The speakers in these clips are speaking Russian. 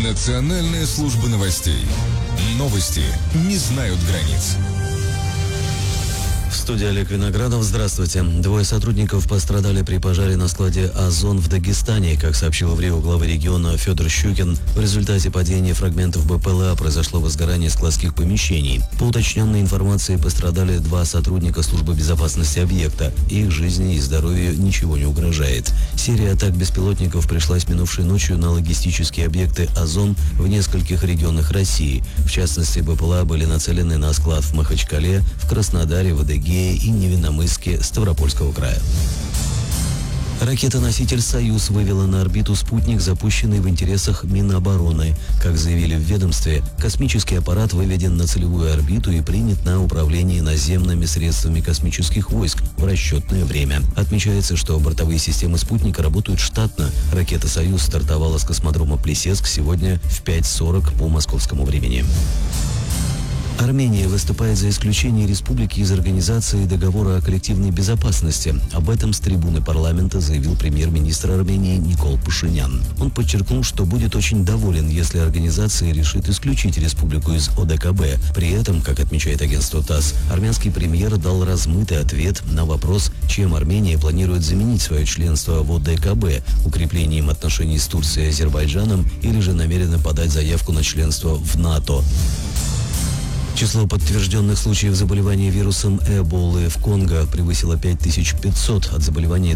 Национальная служба новостей. Новости не знают границ. В студии Олег Виноградов. Здравствуйте. Двое сотрудников пострадали при пожаре на складе «Озон» в Дагестане. Как сообщил в РИО глава региона Федор Щукин, в результате падения фрагментов БПЛА произошло возгорание складских помещений. По уточненной информации, пострадали два сотрудника службы безопасности объекта. Их жизни и здоровью ничего не угрожает. Серия атак беспилотников пришлась минувшей ночью на логистические объекты «Озон» в нескольких регионах России. В частности, БПЛА были нацелены на склад в Махачкале, в Краснодаре, в Адыгее и Невинномысске Ставропольского края. Ракета-носитель «Союз» вывела на орбиту спутник, запущенный в интересах Минобороны. Как заявили в ведомстве, космический аппарат выведен на целевую орбиту и принят на управление наземными средствами космических войск в расчетное время. Отмечается, что бортовые системы спутника работают штатно. Ракета «Союз» стартовала с космодрома Плесецк сегодня в 5:40 по московскому времени. Армения выступает за исключение республики из Организации договора о коллективной безопасности. Об этом с трибуны парламента заявил премьер-министр Армении Никол Пашинян. Он подчеркнул, что будет очень доволен, если организация решит исключить республику из ОДКБ. При этом, как отмечает агентство ТАСС, армянский премьер дал размытый ответ на вопрос, чем Армения планирует заменить свое членство в ОДКБ – укреплением отношений с Турцией и Азербайджаном или же намерена подать заявку на членство в НАТО. Число подтвержденных случаев заболевания вирусом Эболы в Конго превысило 5500. От заболевания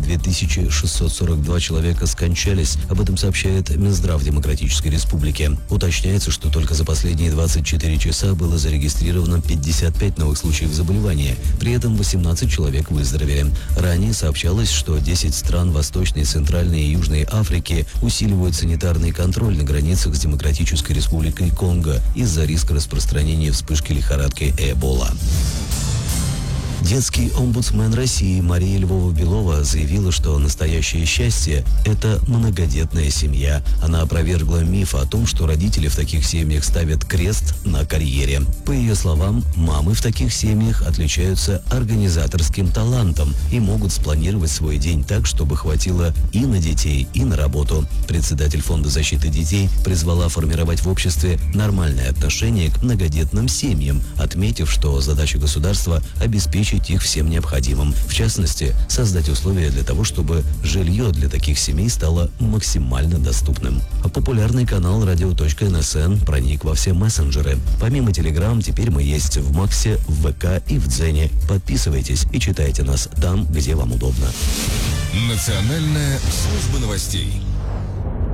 2642 человека скончались. Об этом сообщает Минздрав Демократической Республики. Уточняется, что только за последние 24 часа было зарегистрировано 55 новых случаев заболевания. При этом 18 человек выздоровели. Ранее сообщалось, что 10 стран Восточной, Центральной и Южной Африки усиливают санитарный контроль на границах с Демократической Республикой Конго из-за риска распространения вспышки лихорадкой Эбола. Детский омбудсмен России Мария Львова-Белова заявила, что настоящее счастье – это многодетная семья. Она опровергла миф о том, что родители в таких семьях ставят крест на карьере. По ее словам, мамы в таких семьях отличаются организаторским талантом и могут спланировать свой день так, чтобы хватило и на детей, и на работу. Председатель Фонда защиты детей призвала формировать в обществе нормальное отношение к многодетным семьям, отметив, что задача государства – обеспечить их всем необходимым. В частности, создать условия для того, чтобы жилье для таких семей стало максимально доступным. А популярный канал radio.nsn проник во все мессенджеры. Помимо Telegram, теперь мы есть в Максе, в ВК и в Дзене. Подписывайтесь и читайте нас там, где вам удобно. Национальная служба новостей.